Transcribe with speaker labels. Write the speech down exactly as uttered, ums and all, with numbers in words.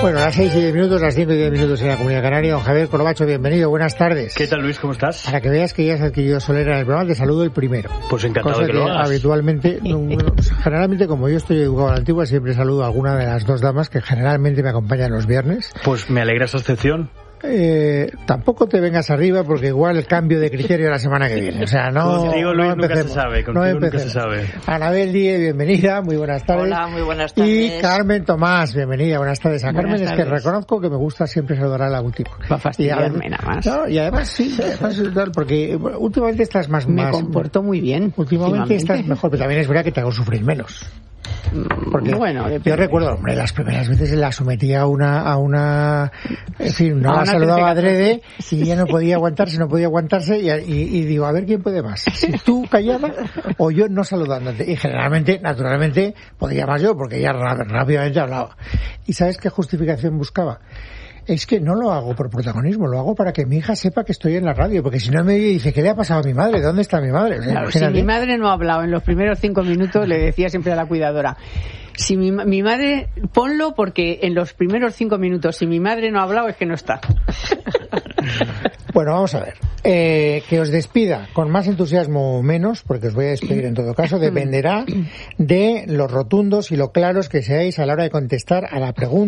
Speaker 1: Bueno, las seis y diez minutos, las cinco y diez minutos en la Comunidad Canaria. Don Javier Corbacho, bienvenido, buenas tardes.
Speaker 2: ¿Qué tal, Luis? ¿Cómo estás?
Speaker 1: Para que veas que ya has adquirido solera en el programa, te saludo el primero.
Speaker 2: Pues encantado
Speaker 1: Cosa
Speaker 2: de que lo hagas.
Speaker 1: Habitualmente, generalmente, como yo estoy educado a la antigua, siempre saludo a alguna de las dos damas que generalmente me acompañan los viernes.
Speaker 2: Pues me alegra esa excepción.
Speaker 1: Eh, tampoco te vengas arriba porque igual el cambio de criterio la semana que viene. O sea, no.
Speaker 2: Contigo, Luis,
Speaker 1: no
Speaker 2: nunca
Speaker 1: empecemos,
Speaker 2: se sabe. Contigo
Speaker 1: no
Speaker 2: nunca se sabe.
Speaker 1: Anabel Díez, bienvenida, muy buenas tardes.
Speaker 3: Hola, muy buenas tardes.
Speaker 1: Y Carmen Tomás, bienvenida, buenas tardes. A Carmen
Speaker 3: Buenas
Speaker 1: es que
Speaker 3: tardes.
Speaker 1: reconozco que me gusta siempre saludar a la última.
Speaker 3: Va a fastidiarme
Speaker 1: y
Speaker 3: nada más.
Speaker 1: No, y además sí, además, porque últimamente estás más.
Speaker 3: Me
Speaker 1: más,
Speaker 3: comporto muy bien.
Speaker 1: Últimamente estás mejor, pero también es verdad que te hago sufrir menos. Porque
Speaker 3: bueno,
Speaker 1: yo recuerdo, hombre, las primeras veces la sometía a una, a una, en fin, no
Speaker 3: A
Speaker 1: la
Speaker 3: una
Speaker 1: saludaba
Speaker 3: tercera
Speaker 1: adrede y ella no podía aguantarse, no podía aguantarse y, y, y digo, a ver quién puede más, si tú callada o yo no saludándote. Y generalmente, naturalmente, podía más yo porque ella rápidamente hablaba. ¿Y sabes qué justificación buscaba? Es que no lo hago por protagonismo, lo hago para que mi hija sepa que estoy en la radio, porque si no me dice, ¿qué le ha pasado a mi madre? ¿Dónde está mi madre?
Speaker 3: Claro, si mi madre no ha hablado en los primeros cinco minutos, le decía siempre a la cuidadora, si mi, mi madre, ponlo porque en los primeros cinco minutos, si mi madre no ha hablado, es que no está.
Speaker 1: Bueno, vamos a ver. Eh, que os despida con más entusiasmo o menos, porque os voy a despedir en todo caso, dependerá de los rotundos y lo claros que seáis a la hora de contestar a la pregunta.